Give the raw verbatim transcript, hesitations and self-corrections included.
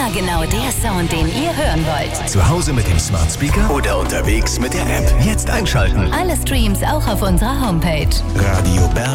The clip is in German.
Immer genau der Sound, den ihr hören wollt. Zu Hause mit dem Smart Speaker oder unterwegs mit der App. Jetzt einschalten. Alle Streams auch auf unserer Homepage. Radio Berlin.